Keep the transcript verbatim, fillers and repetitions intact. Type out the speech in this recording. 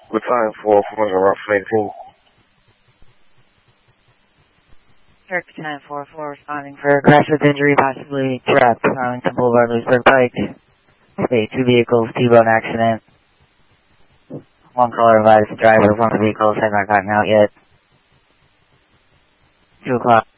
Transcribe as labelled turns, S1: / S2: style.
S1: Battalion four four is on Route eighteen.
S2: Turkey nine four four responding for a crash with injury, possibly trapped on Arlington Boulevard, Lewisburg Pike. Okay, two vehicles, T-bone accident. One caller advised the driver of one of the vehicles had not gotten out yet. Two o'clock.